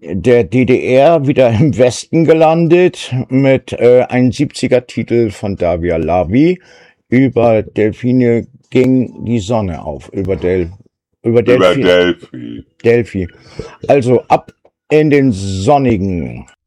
der DDR wieder im Westen gelandet mit einem 70er-Titel von Davia Lavi. Über Delfine ging die Sonne auf. Über Delphi. Delphi. Also ab in den sonnigen